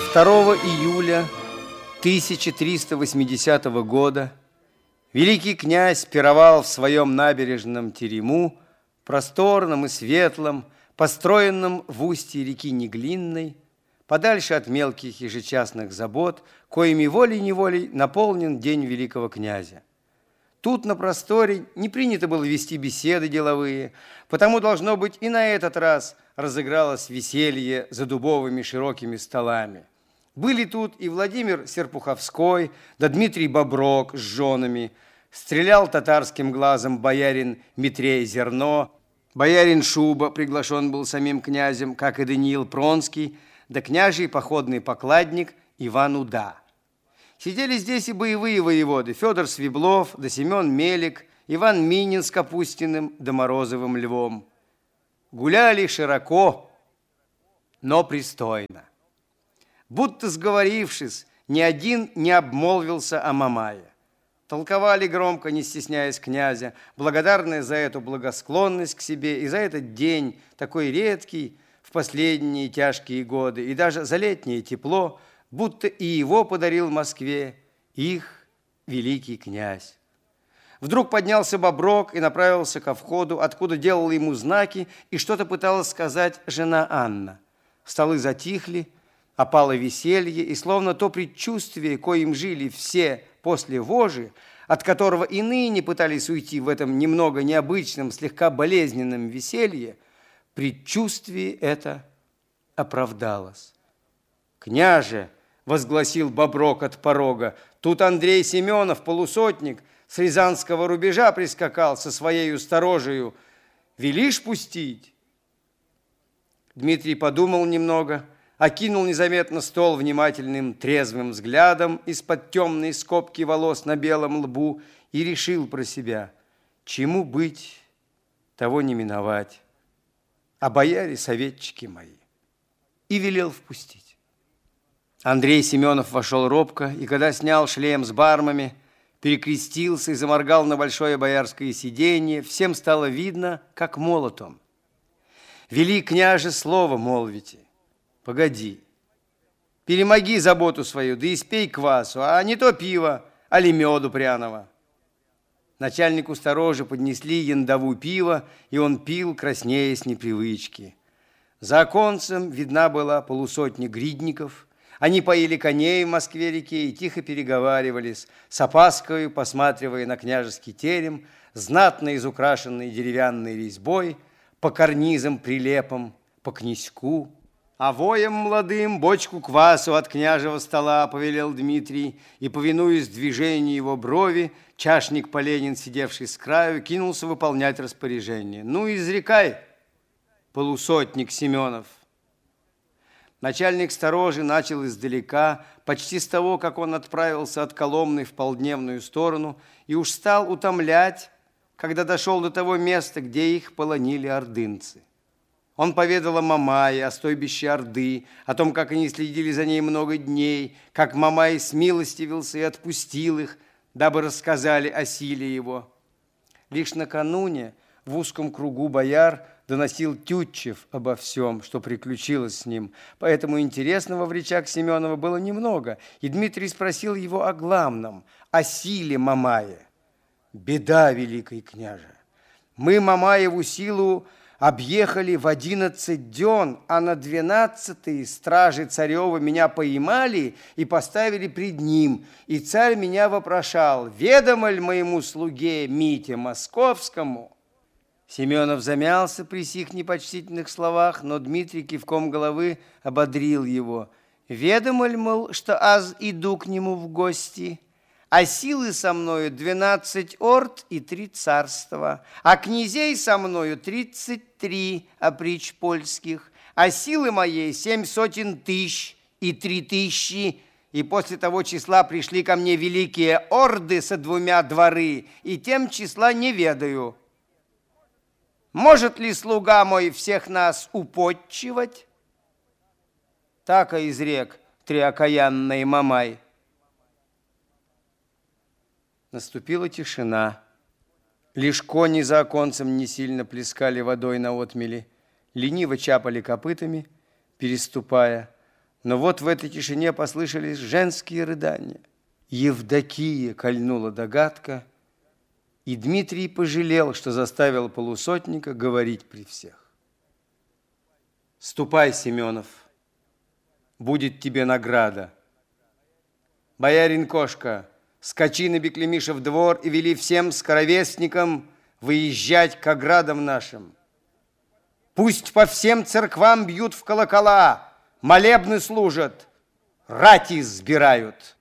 2 июля 1380 года великий князь пировал в своем набережном терему, просторном и светлом, построенном в устье реки Неглинной, подальше от мелких ежечасных забот, коими волей-неволей наполнен день великого князя. Тут на просторе не принято было вести беседы деловые, потому, должно быть, и на этот раз разыгралось веселье за дубовыми широкими столами. Были тут и Владимир Серпуховской, да Дмитрий Боброк с женами, стрелял татарским глазом боярин Митрей Зерно, боярин Шуба приглашен был самим князем, как и Даниил Пронский, да княжий походный покладник Иван Уда. Сидели здесь и боевые воеводы Федор Свиблов, да Семен Мелик, Иван Минин с Капустиным, да Морозовым Львом. Гуляли широко, но пристойно. Будто сговорившись, ни один не обмолвился о Мамае. Толковали громко, не стесняясь князя, благодарные за эту благосклонность к себе и за этот день, такой редкий в последние тяжкие годы, и даже за летнее тепло, будто и его подарил Москве их великий князь. Вдруг поднялся Боброк и направился ко входу, откуда делала ему знаки, и что-то пыталась сказать жена Анна. Столы затихли, опало веселье, и словно то предчувствие, коим жили все после вожи, от которого иные не пытались уйти в этом немного необычном, слегка болезненном веселье, предчувствие это оправдалось. «Княже!» — возгласил Боброк от порога. «Тут Андрей Семенов, полусотник, с рязанского рубежа прискакал со своею сторожею. Велишь пустить?» Дмитрий подумал немного, окинул незаметно стол внимательным трезвым взглядом из-под темной скобки волос на белом лбу и решил про себя: чему быть, того не миновать, а бояре советчики мои, и велел впустить. Андрей Семенов вошел робко, и когда снял шлем с бармами, перекрестился и заморгал на большое боярское сиденье, всем стало видно, как молотом. «Вели, княже, слово молвите. Погоди, перемоги заботу свою, да испей квасу, а не то пиво, али меду пряного». Начальнику сторожа поднесли яндову пиво, и он пил, краснея с непривычки. За оконцем видна была полусотня гридников. Они поили коней в Москве-реке и тихо переговаривались, с опаскою посматривая на княжеский терем, знатно изукрашенный деревянной резьбой, по карнизам прилепам, по князьку. «А воем молодым бочку квасу от княжего стола», — повелел Дмитрий, и, повинуясь движению его брови, чашник Поленин, сидевший с краю, кинулся выполнять распоряжение. «Ну, изрекай, полусотник Семенов». Начальник сторожи начал издалека, почти с того, как он отправился от Коломны в полдневную сторону, и уж стал утомлять, когда дошел до того места, где их полонили ордынцы. Он поведал о Мамае, о стойбище Орды, о том, как они следили за ней много дней, как Мамай смилостивился и отпустил их, дабы рассказали о силе его. Лишь накануне в узком кругу бояр доносил Тютчев обо всем, что приключилось с ним, поэтому интересного в речах Семенова было немного, и Дмитрий спросил его о главном, о силе Мамая. «Беда, великий княже! Мы Мамаеву силу объехали в 11 дён, а на 12-й стражи царева меня поймали и поставили пред ним, и царь меня вопрошал: ведомо ли моему слуге Мите Московскому?» Семенов замялся при сих непочтительных словах, но Дмитрий кивком головы ободрил его. «Ведомо ли, мол, что аз иду к нему в гости, а силы со мною 12 орд и 3 царства, а князей со мною 33 опричь польских, а силы моей 700 тысяч и 3000, и после того числа пришли ко мне великие орды со 2 дворы, и тем числа не ведаю. Может ли слуга мой всех нас употчевать?» Так и изрек триокаянный Мамай. Наступила тишина. Лишь кони за оконцем не сильно плескали водой на отмели, лениво чапали копытами, переступая. Но вот в этой тишине послышались женские рыдания. Евдокия кольнула догадка, и Дмитрий пожалел, что заставил полусотника говорить при всех. «Ступай, Семенов, будет тебе награда. Боярин Кошка, скачи на Беклемишев двор и вели всем скоровестникам выезжать к оградам нашим. Пусть по всем церквам бьют в колокола, молебны служат, рати сбирают».